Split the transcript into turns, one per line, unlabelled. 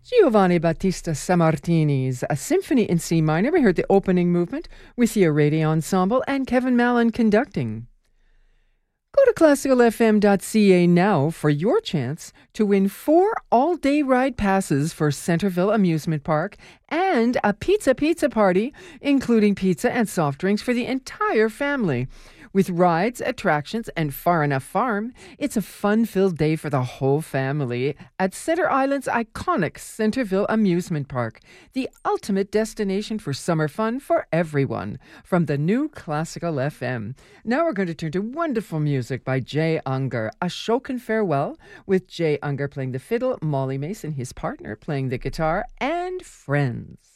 Giovanni Battista Sammartini's A Symphony in C minor. We heard the opening movement with the Aradia Ensemble and Kevin Mallon conducting. Go to classicalfm.ca now for your chance to win 4 all-day ride passes for Centerville Amusement Park and a pizza party, including pizza and soft drinks for the entire family. With rides, attractions, and Far Enough Farm, it's a fun-filled day for the whole family at Center Island's iconic Centerville Amusement Park, the ultimate destination for summer fun for everyone, from the new Classical FM. Now we're going to turn to wonderful music by Jay Unger, A Shokin Farewell, with Jay Unger playing the fiddle, Molly Mason, his partner, playing the guitar, and Friends.